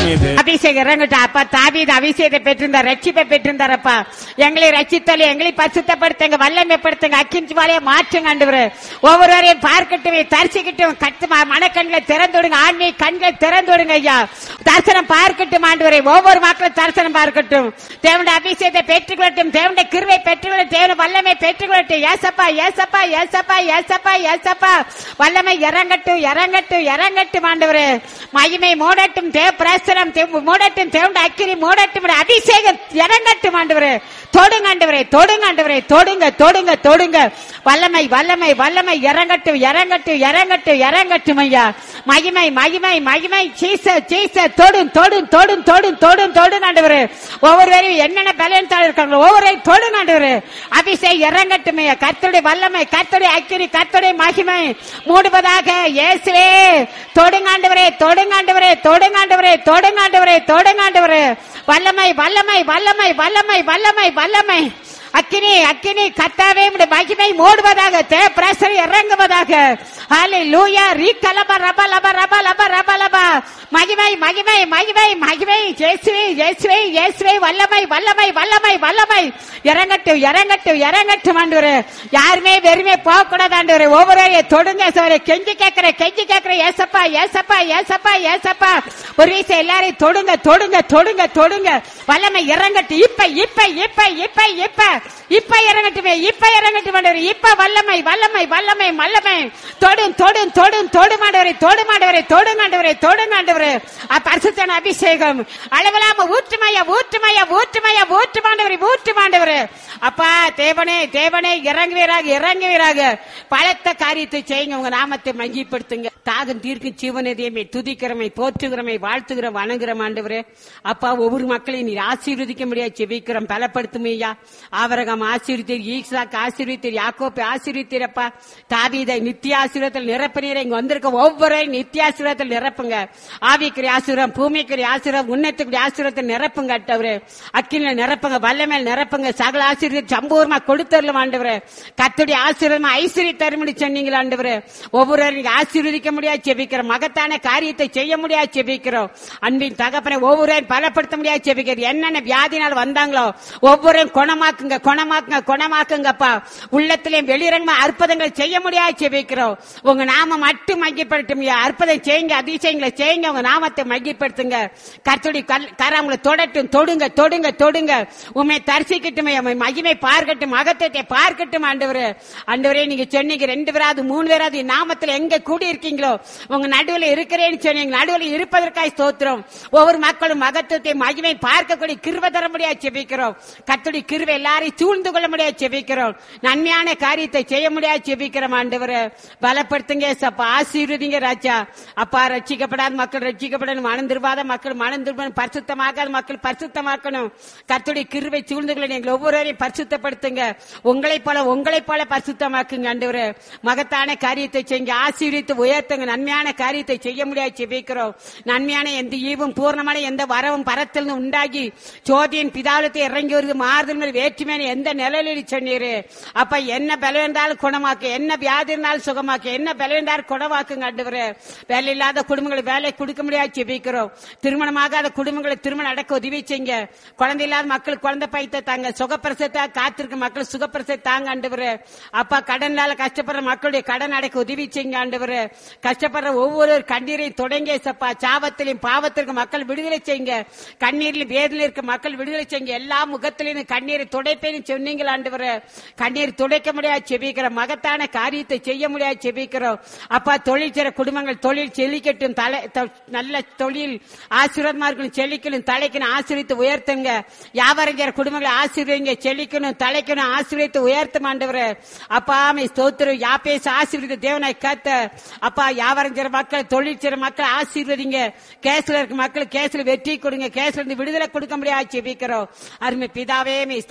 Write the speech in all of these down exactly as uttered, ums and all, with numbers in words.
அபிஷேகம் இறங்கட்டும் அப்பா. தாவீது அபிஷேகத்தை பெற்றிருந்தார், ரட்சிப்பை பெற்றிருந்தாரப்பா. எங்களை ரட்சித்தாலே எங்களை பரிசுத்தப்படுத்துங்க, வல்லமைப்படுத்துங்க, அக்கின் ஜுவாலையை மாற்றுங்க ஆண்டவரே. ஒவ்வொருவரையும் பார்க்கட்டும், தரிசிக்கட்டும், கட்டு மனக்கண்களை திறந்து விடுங்க, ஆன்மீக கண்களை திறந்து விடுங்க ஐயா. தரிசனம் பார்க்கட்டும் ஆண்டவரே, ஒவ்வொரு மக்களும் தரிசனம் பார்க்கட்டும். தேவனுடைய அபிஷேகத்தை பெற்றுக்கொள்ளட்டும், தேவனுடைய கிருபை பெற்றுக்கொள்ளட்டும், தேவனுடைய வல்லமை பெற்றுக்கொள்ளட்டும். ஏசப்பா ஏசப்பா ஏசப்பா ஏசப்பா ஏசப்பா வல்லமை இறங்கட்டும் இறங்கட்டும் இறங்கட்டும் ஆண்டவரே. மகிமை மூடட்டும், தேவ பிரசனம் மூடட்டும், தேவனுடைய அக்கினி மூடட்டும், அபிஷேகம் இறங்கட்டும் ஆண்டவரே. தொடுங்க ஆண்டவரே, தொடுங்க ஆண்டவரே, தொடுங்க தொடுங்க தொடுங்க. வல்லமை வல்லமை வல்லமை இறங்கட்டும் இறங்கட்டும் இறங்கட்டும் இறங்கட்டும் ஐயா. மகிமை மகிமை மகிமை சீச சீச தொடும் தொடும் தொடும் தொடும் தொடும் தொடும் ஆண்டவரே. ஒவ்வொருவரையும் என்னென்ன பலன்தாள் இருக்காங்களோ ஒவ்வொருவரையும் தொடுங்க ஆண்டவரே. அபிஷேகம் இறங்கட்டும் ஐயா. கர்த்தருடைய வல்லமை, கர்த்தருடைய அக்கினி, கர்த்தருடைய மகிமை மூடுவதாக இயேசுவே. தொடுங்க ஆண்டவரே, தொடுங்க ஆண்டவரே, தொடுங்க ஆண்டவரே, தொடுங்க ஆண்டவரே, தொடுங்க ஆண்டவரே. வல்லமை வல்லமை வல்லமை வல்லமை வல்லமை வல்லமை அக்கினி அக்கினி கர்த்தாவே உம்முடைய மகிமை மூடுவதாக, தேவ பிரசனம் இறங்குவதாக. ஹல்லேலூயா. ரீகலப ரப லப ரப லப ரப லப. மகிமை மகிமை மகிமை மகிமை இயேசுவே இயேசுவே இயேசுவே. வல்லமை வல்லமை வல்லமை வல்லமை இறங்கட்டும் இறங்கட்டும் இறங்கட்டும் ஆண்டவரே. யாருமே வெறுமே போக கூடாது ஆண்டவரே. ஒவ்வொருவரையும் தொடுங்க சார். கெஞ்சி கேட்கிற கெஞ்சி கேட்கிற ஏசப்பா ஏசப்பா ஏசப்பா ஏசப்பா. ஒரு வீசை எல்லாரையும் தொடுங்க தொடுங்க தொடுங்க தொடுங்க. வல்லமை இறங்கட்டும் இப்ப இப்ப இப்ப இப்ப இப்ப இப்ப இறங்கட்டுமே, இப்ப இறங்கட்டும் ஆண்டவரே. இப்ப வல்லமை வல்லமை வல்லமை வல்லமை. தொடும் தொடும் தொடும் தொடுமாண்டவரை தொடுமாண்டவரை தொடுமாண்டவரை தொடுமாண்டவரை. பரிசுத்த அபிஷேகம் அளவிலாம ஊற்றுமையா ஊற்றுமையா ஊற்றுமையா ஊற்றுமாண்டவரை ஊற்றுமாண்டவரை. அப்பா தேவனே தேவனே இறங்குவீராக இறங்குவீராக. பலத்த காரியத்தை செய்யுங்க, உங்க நாமத்தை மகிப்படுத்துங்க. தாகம் தீர்க்கும் ஜீவனதையுமே துதிக்கிறமை போற்றுகிறமை வாழ்த்துகிற வணங்குகிற ஆண்டவரே. அப்பா ஒவ்வொரு மக்களையும் நீர் ஆசீர்வதிக்க முடியாது செபிக்கிறோம். பலப்படுத்துமையா. ஆவரகம் ஆசீர்வதித்தீர், ஈசாக்கு ஆசீர்வதித்தீர், யாக்கோபை ஆசீர்வதித்தீரப்பா. தாவீதை நித்திய ஆசீர்வாதத்தில் நிரப்பினீர். இங்க வந்திருக்க ஒவ்வொரு நித்திய ஆசீர்வாதத்தில் நிரப்புங்க. ஆவிக்குரிய ஆசீர்வாதம், பூமிக்குரிய ஆசீர்வாதம், உன்னத்துக்குரிய ஆசீர்வாதத்தில் நிரப்புங்க ஆண்டவரே. அக்கினில நிரப்புங்க, வல்லமேல் நிரப்புங்க. சகல ஆசீர்வாதம் சம்பூர்ணமா கொடுத்தரலாம் ஆண்டவரே. கர்த்தருடைய ஆசீர்வாதம் ஐஸ்வர்யம் தரும்படி சொன்னீங்களா ஆண்டவரே. ஒவ்வொருவரையும் ஆசீர்வதிக்க முடியாது செபிக்கிறோம். மகத்தான காரியத்தை செய்ய முடியாது செபிக்கிறோம். அன்பின் தகப்பனை ஒவ்வொருவரையும் பலப்படுத்த முடியாது செபிக்கிறோம். என்னென்ன வியாதினால் வந்தாங்களோ ஒவ்வொருவரையும் குணமாக்குங்க குணமாக்குங்க குணமாக்குங்கப்பா. உள்ளத்திலேயும் வெளிரங்கமா அற்புதங்களை செய்ய முடியாது செபிக்கிறோம். உங்க நாம மட்டும் மகிப்படுத்தும். அற்புதம் செய்யுங்க, அதிசயங்களை செய்யுங்க, உங்க நாமத்தை மகிப்படுத்துங்க. கர்த்தருடைய கரங்களை தொடட்டும், தொடுங்க தொடுங்க தொடுங்க. உண்மை தரிசிக்கட்டும், மகிமை பார்க்கட்டும், மகத்துவத்தை பார்க்கட்டும் ஆண்டவரே. ஆண்டவரே நீங்க சொன்னீங்க ரெண்டு பேராது மூணு பேராது நாமத்தில் எங்க கூடி இருக்கீங்களோ உங்க நடுவில் இருக்கிறேன்னு சொன்னீங்க. நடுவில் இருப்பதற்காக ஸ்தோத்திரம். ஒவ்வொரு மக்களும் மகத்துவத்தை மகிமை பார்க்கக்கூடிய கிருபை தர முடியாது செபிக்கிறோம். கர்த்தருடைய கிருபை எல்லாரையும் சூழ்ந்து கொள்ள முடியாது செபிக்கிறோம். நன்மையான காரியத்தை செய்ய முடியாது செபிக்கிறோம் ஆண்டவரே. பலப்படுத்துங்க சப்பா, ஆசீர்வதிங்க ராஜா. அப்பா ரட்சிக்கப்படாத மக்கள் ரட்சிக்கப்படணும், மனம் திரும்பாத மக்கள் மனம் திரும்பணும், பரிசுத்தமாகாத மக்கள் பரிசுத்தமாக்கணும். கர்த்தருடைய கிருபை சூழ்ந்து கொள்ள நீங்கள் ஒவ்வொருவரையும் பரிசுத்தப்படுத்துங்க. உங்களை போல உங்களை போல பரிசுத்தமாக்குங்க ஆண்டவரே. மகத்தான காரியத்தை செய்யுங்க, ஆசீர்வதித்து உயர்த்துங்க. நன்மையான காரியத்தை செய்ய முடியாது செபிக்கிறோம். நன்மையான எந்த ஈவும் பூர்ணமான எந்த வரவும் பரத்தில் உண்டாகி ஜோதியின் பிதாலத்தை இறங்கி வருது மாறுதல் மேல் வேற்றுமையான எந்த நிலையில் சொன்னீரு. அப்ப என்ன பலம் இருந்தாலும் குணமாக்கு, என்ன வியாதி இருந்தாலும் சுகமாக்கு, என்ன பலம் இருந்தாலும் குணமாக்குங்க ஆண்டவரே. வேலை இல்லாத குடும்பங்களை வேலை கொடுக்க முடியாது செபிக்கிறோம். திருமணமாகாத குடும்பங்களை திருமணம் அடக்க உதவி செய்யுங்க. குழந்தை இல்லாத மக்கள் குழந்தை பைத்த தாங்க, சுகப்பிரசத்தை காத்திருக்க மக்கள் சுகப்பிரசத்தை தாங்க ஆண்டவரே. அப்பா கடனால கஷ்டப்படுற மக்களுடைய கடன் அடைக்க உதவி செய்யுங்க ஆண்டவரே. கஷ்டப்படுற ஒவ்வொரு கண்ணீரையும் தொடங்கிய சப்பா. சாபத்திலையும் பாவத்திற்கு மக்கள் விடுதலை செய்யுங்க. கண்ணீரில் வேதனை இருக்க மக்கள் விடுதலை செய்யுங்க. எல்லா முகத்திலையும் கண்ணீரை துடைப்பேன்னு சொன்னீங்களா ஆண்டவரே. கண்ணீர் துடைக்க முடியாது செபிக்கிறோம். மகத்தான காரியத்தை செய்ய முடியாது செபிக்கிறோம். அப்பா தொழில் செய்ற குடும்பங்கள் தொழில் செழிக்கட்டும், தலை நல்ல தொழில் ஆசீர்வாதமா இருக்கணும், செழிக்கணும், தலைக்கணும், ஆசீர்வித்து உயர்த்துங்க. வியாபாரம் செய்ற குடும்பங்களை ஆசீர்வதிங்க, செழிக்கணும், தலைக்கணும், ஆசீர்வித்து உயர்த்தும் ஆண்டவரே. அப்பா ஸ்தோத்திரம். யாபேஸ் ஆசீர்வதித்த தேவனாய் காத்த அப்பா. வியாபாரம் செய்ற மக்கள் தொழில் செய்ற மக்கள் ஆசீர்வதிங்க. கேஸ்ல இருக்க மக்கள் கேஸ்ல வெற்றி கொடுங்க, கேஸ்ல இருந்து விடுதலை கொடுக்க முடியாது செபிக்கிறோம். அருமை பிதாவே ஸ்தோத்திரிக்கிறோம்.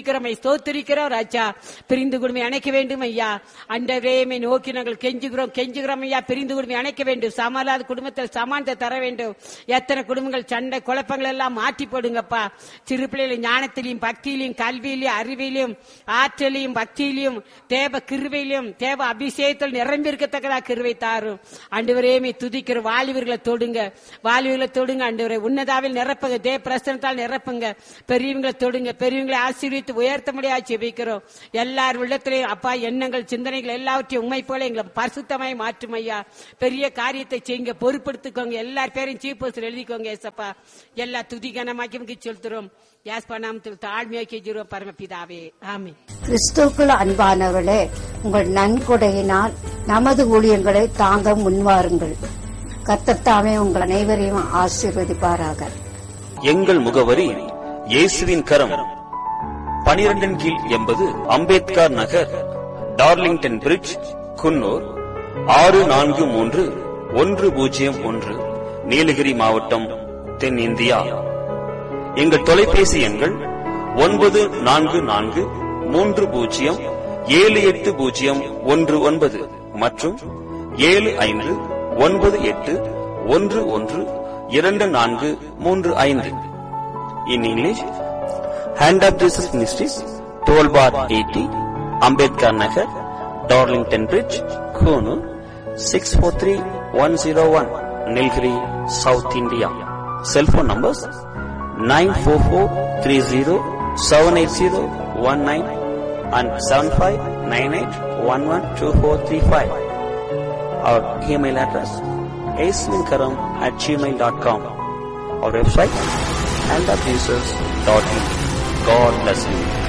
துதிக்கிறோம், ஸ்தோத்திரிக்கிறோம் ராஜா. பிரிந்து குடும்பம் அணைக்க வேண்டும் ஐயா. அண்டவரே நோக்கி நாங்கள் கெஞ்சுகிறோம் கெஞ்சுகிறோம் ஐயா. பிரிந்து குடும்பம் அணைக்க வேண்டும். சமாளாத குடும்பத்தில் சமானத்தை தர வேண்டும். எத்தனை குடும்பங்கள் சண்டை குழப்பங்கள் எல்லாம் மாற்றி போடுங்கப்பா. சிறு பிள்ளைகள் ஞானத்திலையும் பக்தியிலையும் கல்வியிலையும் அறிவிலையும் ஆற்றலையும் பக்தியிலையும் தேவ கிருபையிலும் தேவ அபிஷேகத்தில் நிரம்பி இருக்கத்தக்கதா கிருபை தாரும். ஆண்டவரே துதிக்கிற வாலிபர்களை தொடுங்க, வாலிபர்களை தொடுங்க ஆண்டவரே. உன்னதாவில் நிரப்புங்க, தேவ பிரசனத்தால் நிரப்புங்க. பெரியவங்களை தொடுங்க, பெரியவங்களை ஆசீர்வித்து உயர்த்த முடியாது ஜெபிக்கிறோம். எல்லார் உள்ளத்திலையும் அப்பா எண்ணங்கள் சிந்தனைகள் எல்லாவற்றையும் உண்மை போல எங்களை பரிசுத்தமாய் மாற்றும் ஐயா. பெரிய காரியத்தை செய்யுங்க, பொறுப்படுத்திக்கோங்க. எல்லார் பேரையும் சீஃப் போஸ்டர் எழுதிக்கோங்க ஏசப்பா. எல்லா துதிகனமாக்கி செலுத்துறோம். யாஸ்பா நாமத்தில் தாழ்மையாக்கி ஜீரோம் பரமபிதாவே, ஆமென். கிறிஸ்துவுக்குள் அன்பானவர்களே, உங்கள் நன்கொடையினால் நமது ஊழியங்களை தாங்க முன்வாருங்கள். கர்த்தர் தாமே உங்கள் அனைவரையும் ஆசீர்வதிப்பாராக. எங்கள் முகவரி இயேசுவின் கரம், பனிரெண்டின் கீழ் எண்பது அம்பேத்கர் நகர், டார்லிங்டன் பிரிட்ஜ், குன்னூர் ஆறு நான்கு மூன்று ஒன்று பூஜ்ஜியம் ஒன்று, நீலகிரி மாவட்டம், தென்னிந்தியா. எங்கள் தொலைபேசி எண்கள் ஒன்பது நான்கு நான்கு மூன்று பூஜ்ஜியம் ஏழு எட்டு பூஜ்ஜியம் ஒன்று ஒன்பது மற்றும் ஏழு ஐந்து ஒன்பது எட்டு ஒன்று ஒன்று இரண்டு நான்கு மூன்று ஐந்து. In English, Hand of Jesus Ministries, twelve bar eighty, Ambedkar Nagar, Darlington Bridge, Konoor, six four three one zero one, Nilgiri, South India. Cell phone numbers nine four four three zero seven eight zero one nine and seven five nine eight one one two four three five. Our email address aislinkaram at gmail dot com. Our website hand of jesus dot in. God bless you.